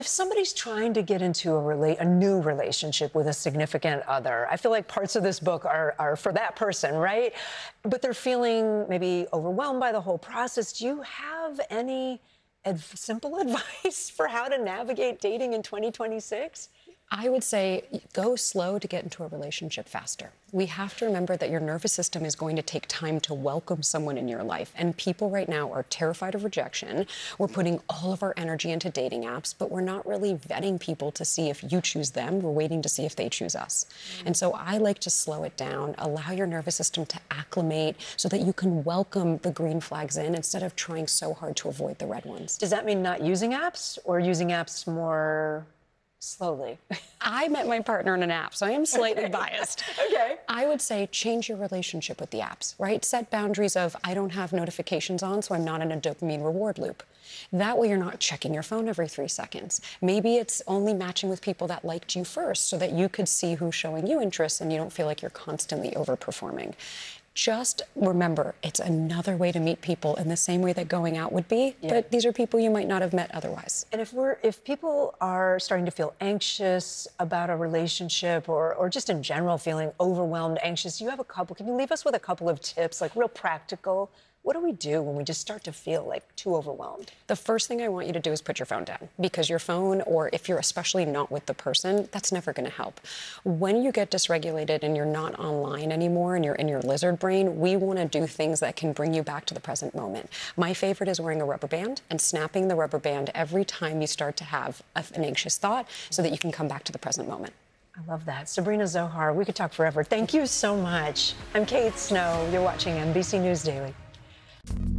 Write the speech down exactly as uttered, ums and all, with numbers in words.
If somebody's trying to get into a rela- a new relationship with a significant other, I feel like parts of this book are, are for that person, right? But they're feeling maybe overwhelmed by the whole process. Do you have any adv- simple advice for how to navigate dating in twenty twenty-six? I would say go slow to get into a relationship faster. We have to remember that your nervous system is going to take time to welcome someone in your life. And people right now are terrified of rejection. We're putting all of our energy into dating apps, but we're not really vetting people to see if you choose them. We're waiting to see if they choose us. Mm. And so I like to slow it down, allow your nervous system to acclimate so that you can welcome the green flags in instead of trying so hard to avoid the red ones. Does that mean not using apps or using apps more slowly? I met my partner in an app, so I am slightly Okay. biased. Okay. I would say change your relationship with the apps, right? Set boundaries of, I don't have notifications on, so I'm not in a dopamine reward loop. That way you're not checking your phone every three seconds. Maybe it's only matching with people that liked you first so that you could see who's showing you interest and you don't feel like you're constantly overperforming. Just remember, it's another way to meet people in the same way that going out would be, yeah. But these are people you might not have met otherwise. And if we're if people are starting to feel anxious about a relationship or or just in general feeling overwhelmed, anxious, you have a couple, can you leave us with a couple of tips, like real practical? What do we do when we just start to feel like too overwhelmed? The first thing I want you to do is put your phone down, because your phone, or if you're especially not with the person, that's never going to help. When you get dysregulated and you're not online anymore and you're in your lizard brain, we want to do things that can bring you back to the present moment. My favorite is wearing a rubber band and snapping the rubber band every time you start to have a, an anxious thought so that you can come back to the present moment. I love that. Sabrina Zohar, we could talk forever. Thank you so much. I'm Kate Snow. You're watching N B C News Daily.